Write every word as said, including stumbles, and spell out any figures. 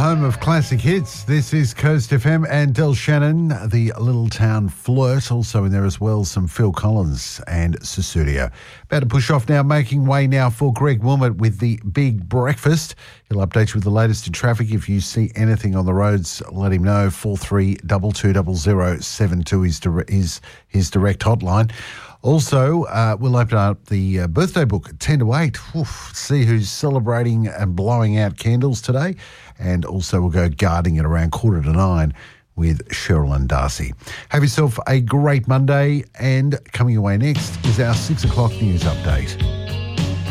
home of classic hits. This is Coast F M and Del Shannon, the Little Town Flirt. Also in there as well, some Phil Collins and Susudio. About to push off now, making way now for Greg Wilmot with the Big Breakfast. He'll update you with the latest in traffic. If you see anything on the roads, let him know. four three two two zero zero seven two is his, his direct hotline. Also, uh, we'll open up the uh, birthday book at ten to eight. Oof, see who's celebrating and blowing out candles today. And also we'll go gardening at around quarter to nine with Cheryl and Darcy. Have yourself a great Monday. And coming away next is our six o'clock news update.